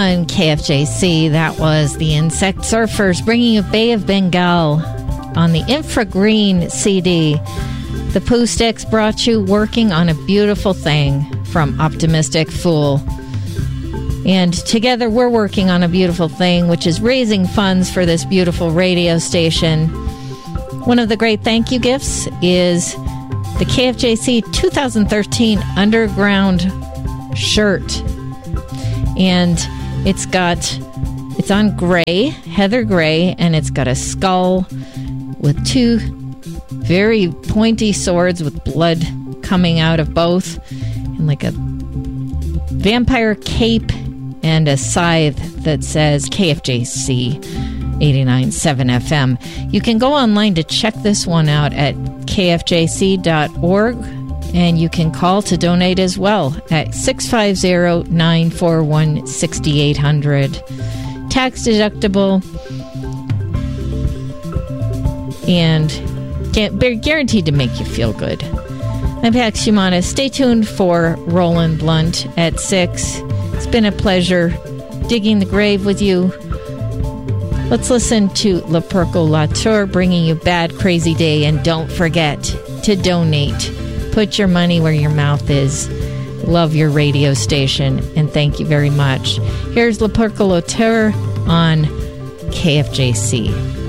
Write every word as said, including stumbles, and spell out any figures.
on K F J C. That was the Insect Surfers bringing you Bay of Bengal on the Infragreen C D. The Pooh Sticks brought you Working on a Beautiful Thing from Optimistic Fool. And together we're working on a beautiful thing, which is raising funds for this beautiful radio station. One of the great thank you gifts is the K F J C two thousand thirteen Underground shirt. And it's got, it's on gray, heather gray, and it's got a skull with two very pointy swords with blood coming out of both, and like a vampire cape and a scythe that says K F J C eighty-nine point seven F M. You can go online to check this one out at K F J C dot org, and you can call to donate as well at six five zero, nine four one, six eight zero zero. Tax deductible and guaranteed to make you feel good. I'm Pax Humana. Stay tuned for Roland Blunt at six. It's been a pleasure digging the grave with you. Let's listen to La Percolateur bringing you Bad Crazy Day, and don't forget to donate. Put your money where your mouth is. Love your radio station, and thank you very much. Here's La Percolateur on K F J C.